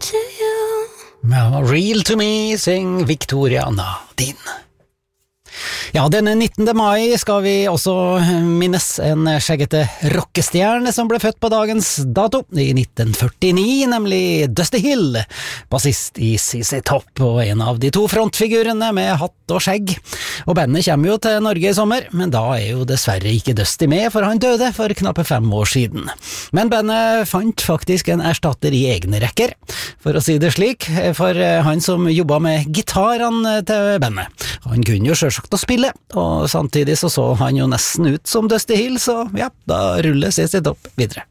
to you. Ja, Real to me, syng Victoria Nadine. Ja, denne 19. mai skal vi også minnes en skjeggete rockestjerne som ble født på dagens dato i 1949, nemlig Dusty Hill, bassist i CC Top og en av de to frontfigurene med hatt og skjegg. Og bandet kommer jo til Norge i sommer, men da er jo dessverre ikke Dusty med, for han døde for knappe 5 år siden. Men bandet fant faktisk en erstatter i egne rekker, for å si det slik, for han som jobbet med gitarene til bandet. Han kunne jo selvsagt å spille, og samtidig så han jo nesten ut som Dusty Hill, så ja, da ruller CC Top videre.